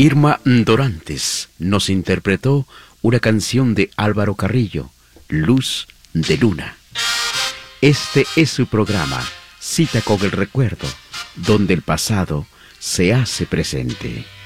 Irma Dorantes nos interpretó una canción de Álvaro Carrillo, Luz de Luna. Este es su programa, Cita con el Recuerdo, donde el pasado se hace presente.